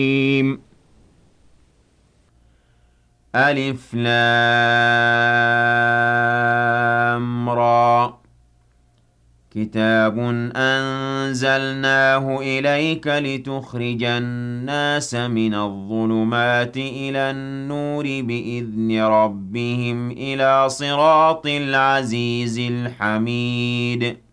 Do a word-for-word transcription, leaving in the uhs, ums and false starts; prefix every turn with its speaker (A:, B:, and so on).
A: ألف لام را كتاب أنزلناه إليك لتخرج الناس من الظلمات إلى النور بإذن ربهم إلى صراط العزيز الحميد